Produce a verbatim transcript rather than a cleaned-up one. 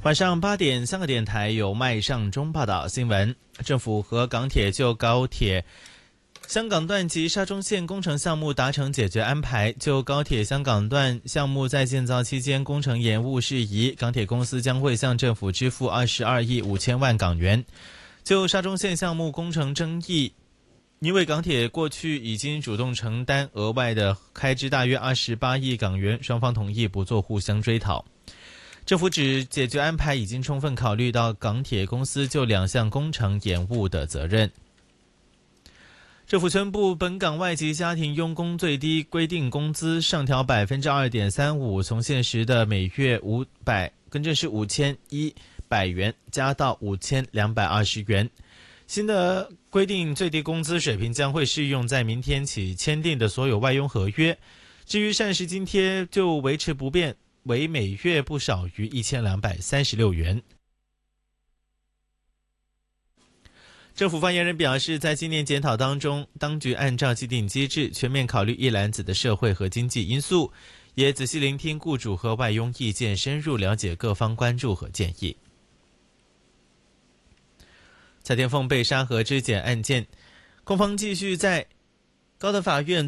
晚上八点，香港电台有麦尚中报道新闻。政府和港铁就高铁香港段及沙中线工程项目达成解决安排，就高铁香港段项目在建造期间工程延误事宜，港铁公司将会向政府支付二十二亿五千万港元。就沙中线项目工程争议，因为港铁过去已经主动承担额外的开支大约二十八亿港元，双方同意不做互相追讨。政府指解决安排已经充分考虑到港铁公司就两项工程延误的责任。政府宣布，本港外籍家庭佣工最低规定工资上调百分之二点三五，从现时的每月五百，更正是五千一百元，加到五千两百二十元。新的规定最低工资水平将会适用在明天起签订的所有外佣合约。至于膳食津贴就维持不变，为每月不少于一千两百三十六元。政府发言人表示，在今年检讨当中，当局按照既定机制全面考虑一篮子的社会和经济因素，也仔细聆听雇主和外佣意见，深入了解各方关注和建议。蔡天凤被沙河肢解案件，控方继续在高等法院